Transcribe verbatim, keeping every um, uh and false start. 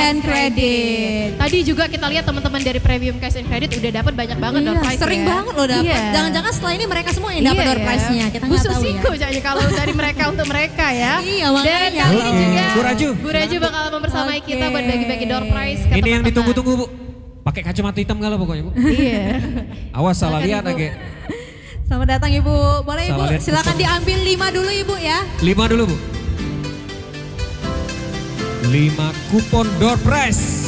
and Credit. Tadi juga kita lihat teman-teman dari Premium Cash and Credit udah dapat banyak banget Iya, door prize sering ya. banget loh dapat. Iya. Jangan-jangan setelah ini mereka semua yang dapat Iya door ya. prize-nya. Kita nggak Busuk tahu siku ya. kayaknya kalau dari mereka untuk mereka ya. Iya, Dan makanya. kali ini Oke. juga Bu Raju. Bu Raju bakal membersamai Oke. kita buat bagi-bagi door prize ke Ini yang teman-teman. ditunggu-tunggu Bu. Pakai kacamata hitam galau pokoknya Bu. Iya. Awas salah Silakan, lihat Ibu. lagi. Selamat datang Ibu. Boleh Ibu, Salah lihat silakan kupon. diambil lima dulu Ibu ya. Lima dulu Bu. Lima kupon door prize.